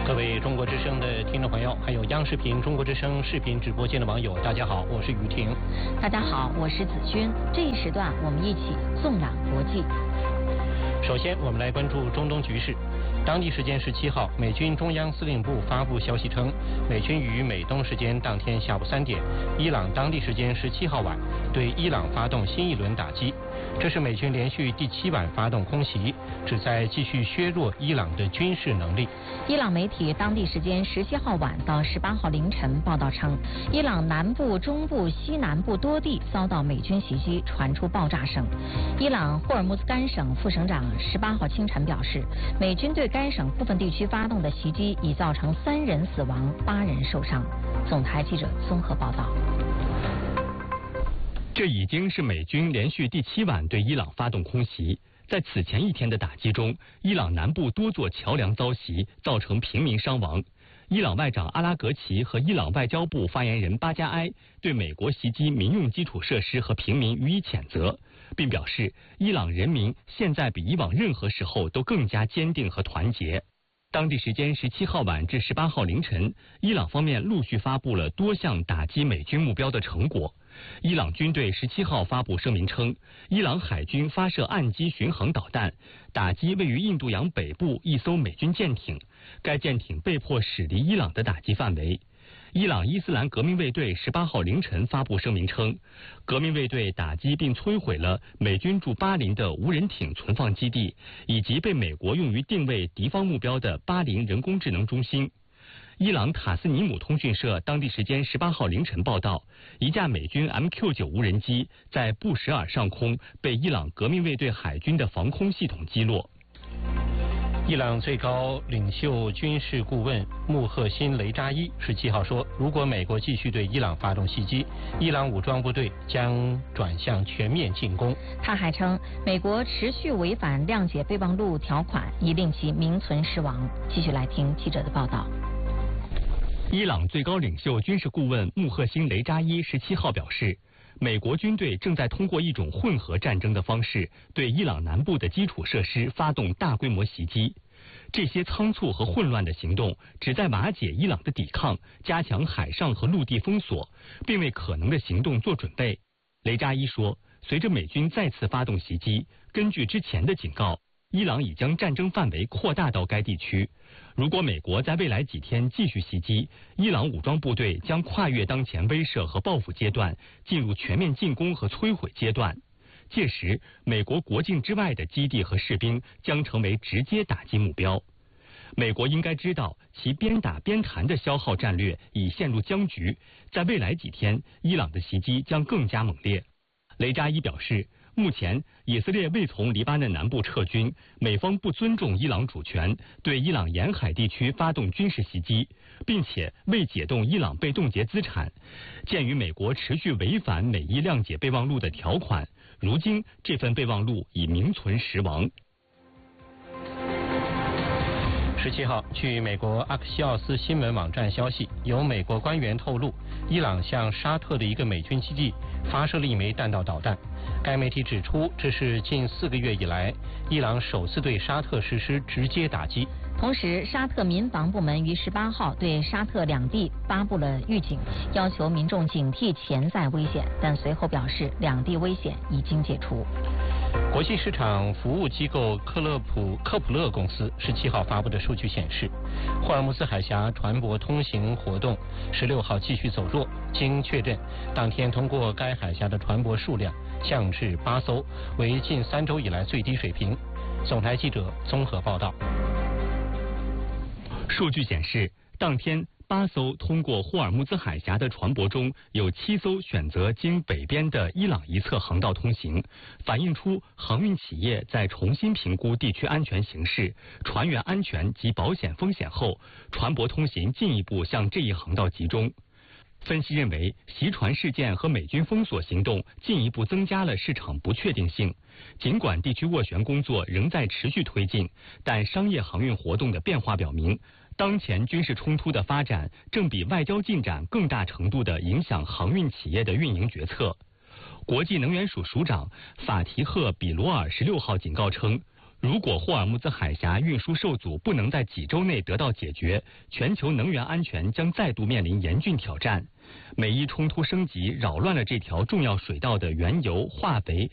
各位中国之声的听众朋友，还有央视频中国之声视频直播间的网友，大家好，我是于婷。 大家好，我是子君。这一时段，我们一起纵览国际。 首先，我们来关注中东局势。当地时间17号，美军中央司令部发布消息称，美军于美东时间当天下午3点，伊朗当地时间17号晚对伊朗发动新一轮打击。这是美军连续第7晚发动空袭，旨在继续削弱伊朗的军事能力。 伊朗媒体当地时间17号晚到18号凌晨报道称，伊朗南部、中部、西南部多地遭到美军袭击，传出爆炸声。伊朗霍尔木兹干省副省长18号清晨表示，美军对该省部分地区发动的袭击已造成3人死亡、8人受伤。总台记者综合报道。 这已经是美军连续第7晚对伊朗发动空袭。在此前一天的打击中，伊朗南部多座桥梁遭袭，造成平民伤亡。伊朗外长阿拉格齐和伊朗外交部发言人巴加埃对美国袭击民用基础设施和平民予以谴责，并表示伊朗人民现在比以往任何时候都更加坚定和团结。当地时间17号晚至18号凌晨，伊朗方面陆续发布了多项打击美军目标的成果。伊朗军队17号发布声明称，伊朗海军发射岸基巡航导弹，打击位于印度洋北部一艘美军舰艇，该舰艇被迫驶离伊朗的打击范围。伊朗伊斯兰革命卫队18号凌晨发布声明称，革命卫队打击并摧毁了美军驻巴林的无人艇存放基地，以及被美国用于定位敌方目标的巴林人工智能中心。伊朗塔斯尼姆通讯社当地时间18号凌晨报道，一架美军 MQ-9 无人机在布什尔上空被伊朗革命卫队海军的防空系统击落。 伊朗最高领袖军事顾问穆赫辛雷扎伊17号说，如果美国继续对伊朗发动袭击，伊朗武装部队将转向全面进攻。 他还称，美国持续违反谅解备忘录条款，已令其名存实亡。继续来听记者的报道。 伊朗最高领袖军事顾问穆赫辛雷扎伊17号表示，美国军队正在通过一种混合战争的方式对伊朗南部的基础设施发动大规模袭击。这些仓促和混乱的行动旨在瓦解伊朗的抵抗，加强海上和陆地封锁，并为可能的行动做准备。雷扎伊说，随着美军再次发动袭击，根据之前的警告，伊朗已将战争范围扩大到该地区。如果美国在未来几天继续袭击，伊朗武装部队将跨越当前威慑和报复阶段，进入全面进攻和摧毁阶段。届时，美国国境之外的基地和士兵将成为直接打击目标。美国应该知道，其边打边谈的消耗战略已陷入僵局，在未来几天，伊朗的袭击将更加猛烈。雷扎伊表示，目前以色列未从黎巴嫩南部撤军，美方不尊重伊朗主权，对伊朗沿海地区发动军事袭击，并且未解冻伊朗被冻结资产。鉴于美国持续违反美伊谅解备忘录的条款，如今这份备忘录已名存实亡。 17号，据美国阿克西奥斯新闻网站消息，有美国官员透露，伊朗向沙特的一个美军基地发射了一枚弹道导弹。该媒体指出，这是近4个月以来伊朗首次对沙特实施直接打击。 同时，沙特民防部门于18号对沙特两地发布了预警，要求民众警惕潜在危险，但随后表示两地危险已经解除。 国际市场服务机构科普勒公司17号发布的数据显示，霍尔木兹海峡船舶通行活动16号继续走弱，经确认，当天通过该海峡的船舶数量降至8艘，为近3周以来最低水平。总台记者综合报道。 数据显示，当天8艘通过霍尔木兹海峡的船舶中，有7艘选择经北边的伊朗一侧航道通行，反映出航运企业在重新评估地区安全形势、船员安全及保险风险后，船舶通行进一步向这一航道集中。分析认为，袭船事件和美军封锁行动进一步增加了市场不确定性。尽管地区斡旋工作仍在持续推进，但商业航运活动的变化表明，当前军事冲突的发展正比外交进展更大程度地影响航运企业的运营决策。国际能源署署长法提赫·比罗尔16号警告称， 如果霍尔木兹海峡运输受阻不能在几周内得到解决，全球能源安全将再度面临严峻挑战。美伊冲突升级扰乱了这条重要水道的原油、化肥、